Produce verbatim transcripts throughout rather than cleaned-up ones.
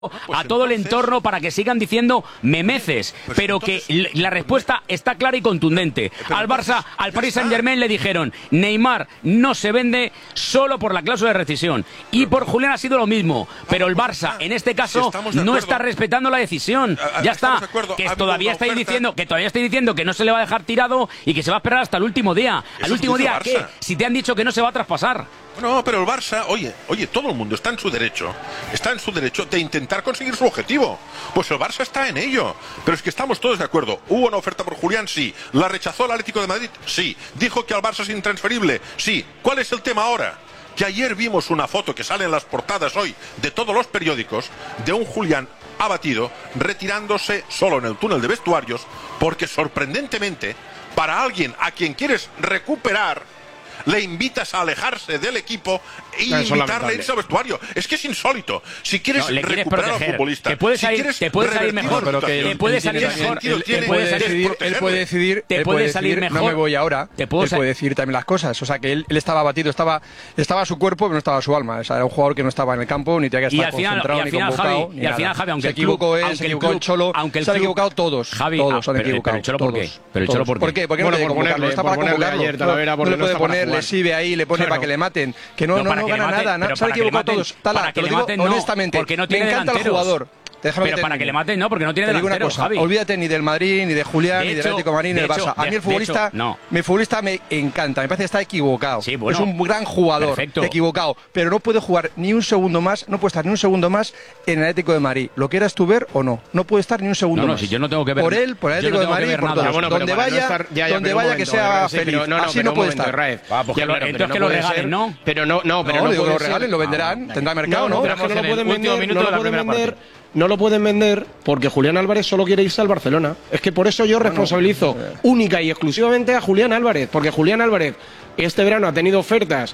Pues a todo entonces... el entorno para que sigan diciendo memeces, pues pero entonces... que la respuesta está clara y contundente. Pero al Barça, al Paris Saint-Germain le dijeron: Neymar no se vende solo por la cláusula de rescisión, y por Julián ha sido lo mismo, pero el Barça en este caso si no está respetando la decisión. A, ya está, que todavía estáis diciendo que todavía estáis diciendo que no se le va a dejar tirado y que se va a esperar hasta el último día. ¿Al último día qué? Si te han dicho que no se va a traspasar. No, pero el Barça, oye, oye, todo el mundo está en su derecho, está en su derecho de intentar conseguir su objetivo. Pues el Barça está en ello. Pero es que estamos todos de acuerdo. ¿Hubo una oferta por Julián? Sí. ¿La rechazó el Atlético de Madrid? Sí. ¿Dijo que al Barça es intransferible? Sí. ¿Cuál es el tema ahora? Que ayer vimos una foto que sale en las portadas hoy de todos los periódicos de un Julián abatido, retirándose solo en el túnel de vestuarios, porque sorprendentemente, para alguien a quien quieres recuperar, le invitas a alejarse del equipo e no, invitarle a irse al vestuario. Es que es insólito. Si quieres no, recuperar al futbolista, te puede si salir, te puede salir mejor, pero que te puede salir mejor. Él, él puede decidir, él puede decidir, te él puede puede salir decidir, mejor. No me voy ahora. Te puedo él puede decidir también las cosas. O sea, que él, él estaba abatido, estaba, estaba su cuerpo, pero no estaba su alma. O sea, era un jugador que no estaba en el campo, ni tenía que estar concentrado, ni convocado. Y al final, Javi, aunque se equivocó él, se equivocó el Cholo, se han equivocado todos. Todos se han equivocado. Pero el Cholo, ¿por qué? Pero el Cholo, ¿por qué? ¿Por qué no puede convocarlo? Está para convocarlo. No le puede poner, le sirve ahí, le pone para que le maten. Que no, no, no gana nada, no, se han equivocado todos. Tala, te lo digo honestamente, porque no tiene me encanta el jugador. Déjame pero para que le maten, no, porque no tiene te digo delantero, una cosa, Javi. Olvídate ni del Madrid, ni de Julián, de ni hecho, del Atlético de Madrid, ni del Barça. A mí el futbolista, hecho, no. mi futbolista me encanta, me parece que está equivocado. Sí, bueno, es un gran jugador, perfecto. equivocado, pero no puede jugar ni un segundo más, no puede estar ni un segundo más en el Atlético de Madrid. ¿Lo quieras tú ver o no? No puede estar ni un segundo no, no, más. Si yo no tengo que ver por él, por el Atlético no de Madrid, por todos. Bueno, donde vaya, donde vaya que sea feliz. Así no puede estar. Entonces que lo regalen, ¿no? Pero no, no, pero no lo regalen, lo venderán, tendrá mercado, ¿no? Pero no lo pueden vender, no lo pueden vender. No lo pueden vender porque Julián Álvarez solo quiere irse al Barcelona. Es que por eso yo responsabilizo única y exclusivamente a Julián Álvarez, porque Julián Álvarez este verano ha tenido ofertas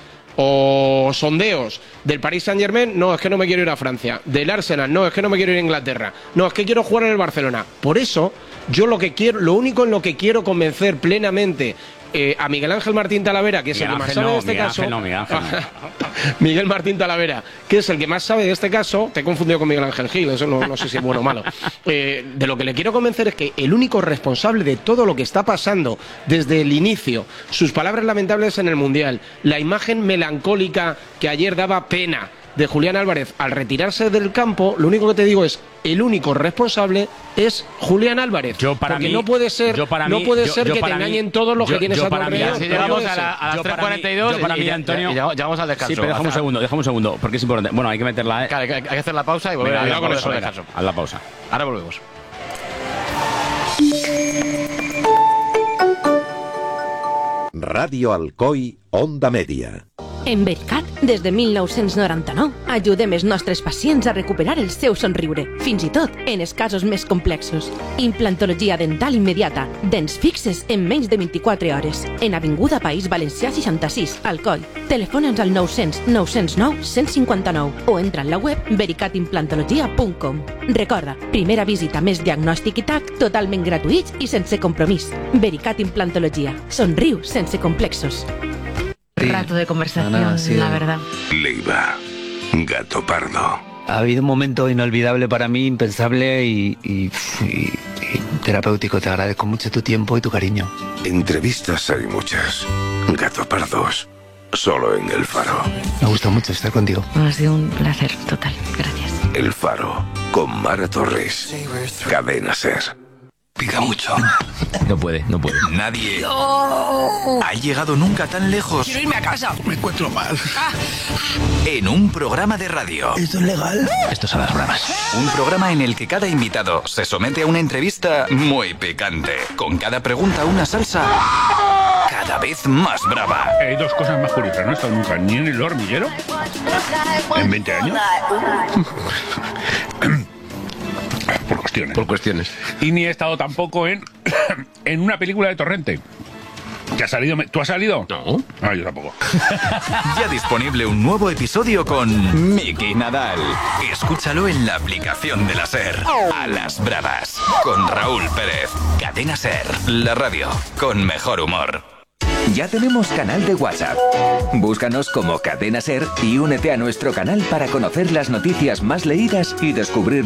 o sondeos del Paris Saint-Germain. No, es que no me quiero ir a Francia. Del Arsenal, no, es que no me quiero ir a Inglaterra. No, es que quiero jugar en el Barcelona. Por eso yo lo que quiero, lo único en lo que quiero convencer plenamente Eh, a Miguel Ángel Martín Talavera, que es Miguel el que más Ángel sabe no, de este Miguel caso. Ángel no, Miguel, Ángel no. Miguel Martín Talavera, que es el que más sabe de este caso. Te he confundido con Miguel Ángel Gil, eso no, no sé si es bueno o malo. Eh, de lo que le quiero convencer es que el único responsable de todo lo que está pasando desde el inicio, sus palabras lamentables en el Mundial, la imagen melancólica que ayer daba pena de Julián Álvarez al retirarse del campo, lo único que te digo es el único responsable es Julián Álvarez. Yo para porque mí, no puede ser, yo para no mí, puede yo, ser yo que te engañen mí, todos los yo, que tienes yo a tu alrededor. Si llegamos a, la, a las tres cuarenta y dos y, y, Antonio, y, y llegamos al descanso. Sí, pero déjame un segundo, déjame un segundo, porque es importante. Bueno, hay que meterla, ¿eh? Claro, hay, hay que hacer la pausa y volver Venga, a con eso. Haz la pausa. Ahora volvemos. Radio Alcoi, Onda Media. En Vericat, des de mil nou-cents noranta-nou, ajudem els nostres pacients a recuperar el seu somriure, fins i tot en els casos més complexos. Implantologia dental immediata, dents fixes en menys de vint-i-quatre hores. En Avinguda País Valencià seixanta-sis, Alcoi. Telefona'ns al nou-cents nou cents nou cent cinquanta-nou o entra en la web vericat implantologia punt com. Recorda, primera visita més diagnòstic i tac, totalment gratuïts i sense compromís. Vericat Implantologia. Somriu sense complexos. Rato de conversación, Ana, sí. La verdad. Leiva, Gato Pardo. Ha habido un momento inolvidable para mí, impensable y, y, y, y terapéutico. Te agradezco mucho tu tiempo y tu cariño. Entrevistas hay muchas. Gato Pardos, solo en El Faro. Me gusta mucho estar contigo. Ha sido un placer total, gracias. El Faro, con Mara Torres. Cadena Ser. Pica mucho. No puede, no puede. Nadie no. ha llegado nunca tan lejos. Quiero irme a casa. Me encuentro mal. Ah. En un programa de radio. ¿Esto es legal? Esto son las bravas. Un programa en el que cada invitado se somete a una entrevista muy picante. Con cada pregunta una salsa cada vez más brava. Hay dos cosas más curiosas. No he estado nunca ni en el hormiguero en veinte años. Por cuestiones. Por cuestiones. Y ni he estado tampoco en, en una película de Torrente. ¿Que ha salido? ¿Tú has salido? No. No, yo tampoco. Ya disponible un nuevo episodio con Miki Nadal. Escúchalo en la aplicación de la SER. A las bravas. Con Raúl Pérez. Cadena SER. La radio con mejor humor. Ya tenemos canal de WhatsApp. Búscanos como Cadena Ser y únete a nuestro canal para conocer las noticias más leídas y descubrir